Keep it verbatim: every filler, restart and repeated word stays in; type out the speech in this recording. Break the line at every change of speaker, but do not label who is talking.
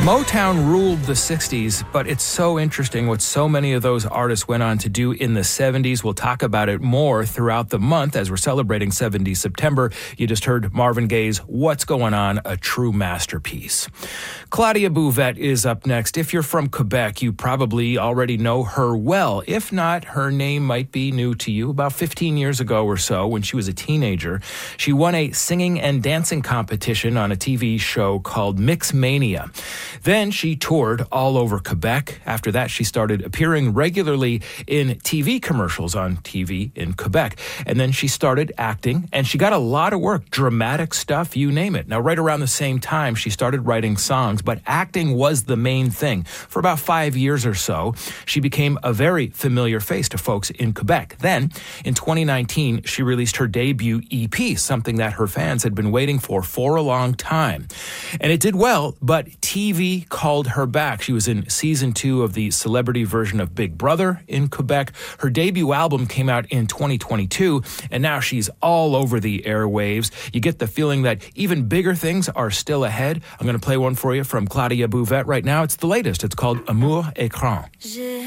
Motown ruled the sixties, but it's so interesting what so many of those artists went on to do in the seventies. We'll talk about it more throughout the month as we're celebrating seventies September. You just heard Marvin Gaye's What's Going On, a true masterpiece. Claudia Bouvette is up next. If you're from Quebec, you probably already know her well. If not, her name might be new to you. About fifteen years ago or so, when she was a teenager, she won a singing and dancing competition on a T V show called Mixmania. Then she toured all over Quebec. After that, she started appearing regularly in T V commercials on T V in Quebec. And then she started acting, and she got a lot of work, dramatic stuff, you name it. Now, right around the same time, she started writing songs, but acting was the main thing. For about five years or so, she became a very familiar face to folks in Quebec. Then, in twenty nineteen, she released her debut E P, something that her fans had been waiting for for a long time. And it did well, but T V called her back. She was in season two of the celebrity version of Big Brother in Quebec. Her debut album came out in twenty twenty-two, and now she's all over the airwaves. You get the feeling that even bigger things are still ahead. I'm going to play one for you from Claudia Bouvette right now. It's the latest. It's called Amour Écran.